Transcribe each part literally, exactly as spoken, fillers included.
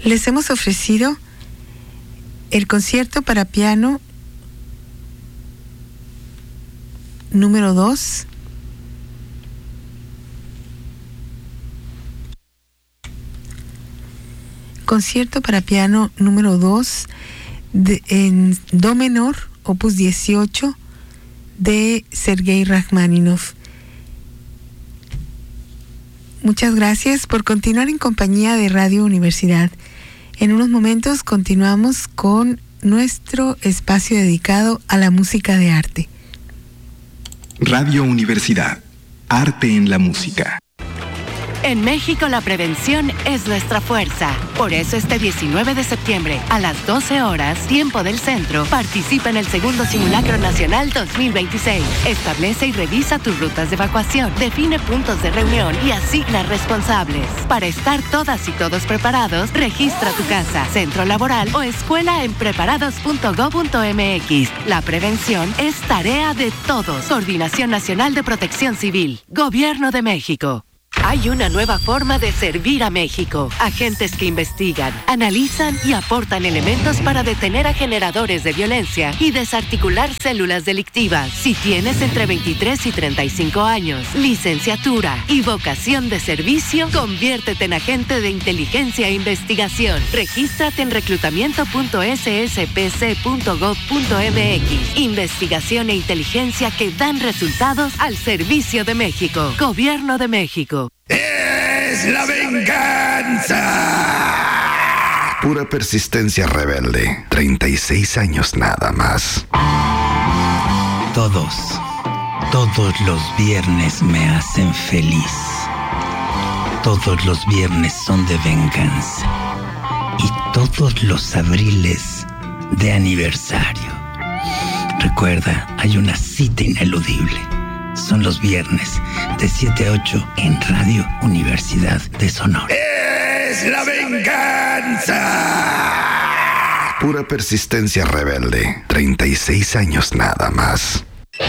Les hemos ofrecido el concierto para piano número dos, concierto para piano número dos de, en do menor, opus dieciocho, de Sergei Rachmaninoff. Muchas gracias por continuar en compañía de Radio Universidad. En unos momentos continuamos con nuestro espacio dedicado a la música de arte. Radio Universidad, arte en la música. En México la prevención es nuestra fuerza. Por eso este diecinueve de septiembre a las doce horas, tiempo del centro, participa en el segundo Simulacro Nacional dos mil veintiséis. Establece y revisa tus rutas de evacuación, define puntos de reunión y asigna responsables. Para estar todas y todos preparados, registra tu casa, centro laboral o escuela en preparados punto gob punto eme equis. La prevención es tarea de todos. Coordinación Nacional de Protección Civil. Gobierno de México. Hay una nueva forma de servir a México. Agentes que investigan, analizan y aportan elementos para detener a generadores de violencia y desarticular células delictivas. Si tienes entre veintitrés y treinta y cinco años, licenciatura y vocación de servicio, conviértete en agente de inteligencia e investigación. Regístrate en reclutamiento punto ese ese pe ce punto gob punto eme equis. Investigación e inteligencia que dan resultados al servicio de México. Gobierno de México. ¡Es la venganza! Pura persistencia rebelde. treinta y seis años nada más. Todos, todos los viernes me hacen feliz. Todos los viernes son de venganza. Y todos los abriles de aniversario. Recuerda, hay una cita ineludible. Son los viernes de siete a ocho en Radio Universidad de Sonora. ¡Es la venganza! Pura persistencia rebelde. treinta y seis años nada más.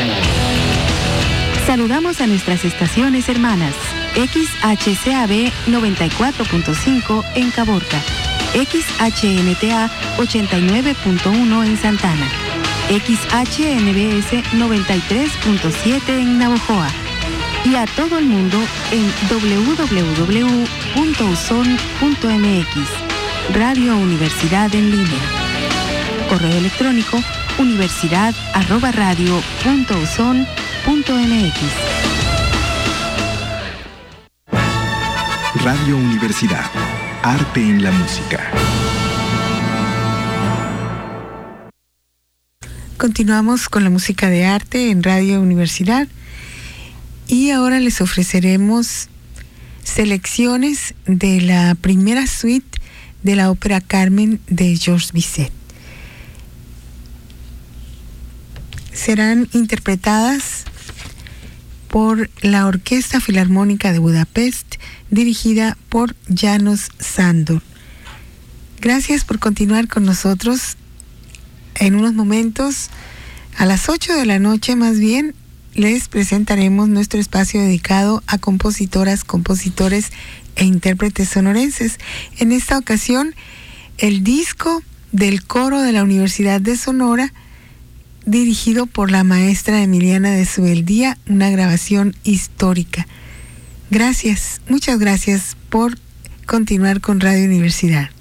Saludamos a nuestras estaciones hermanas. X H C A B noventa y cuatro punto cinco en Caborca. X H N T A ochenta y nueve punto uno en Santana. X H N B S noventa y tres punto siete en Navojoa y a todo el mundo en doble u doble u doble u punto uson punto eme equis. Radio Universidad en línea. Correo electrónico universidad arroba radio punto uson punto eme equis. Radio Universidad, arte en la música. Continuamos con la música de arte en Radio Universidad y ahora les ofreceremos selecciones de la primera suite de la ópera Carmen de Georges Bizet. Serán interpretadas por la Orquesta Filarmónica de Budapest, dirigida por János Sándor. Gracias por continuar con nosotros. En unos momentos, a las ocho de la noche más bien, les presentaremos nuestro espacio dedicado a compositoras, compositores e intérpretes sonorenses. En esta ocasión, el disco del coro de la Universidad de Sonora, dirigido por la maestra Emiliana de Subeldía, una grabación histórica. Gracias, muchas gracias por continuar con Radio Universidad.